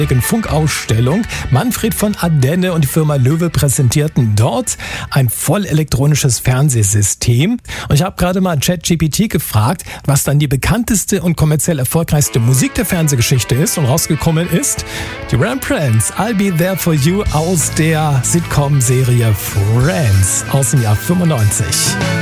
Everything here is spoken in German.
Funkausstellung. Manfred von Ardenne und die Firma Löwe präsentierten dort ein voll elektronisches Fernsehsystem. Und ich habe gerade mal ChatGPT gefragt, was dann die bekannteste und kommerziell erfolgreichste Musik der Fernsehgeschichte ist. Und rausgekommen ist die Rembrandts, I'll Be There For You aus der Sitcom-Serie Friends aus dem Jahr 95.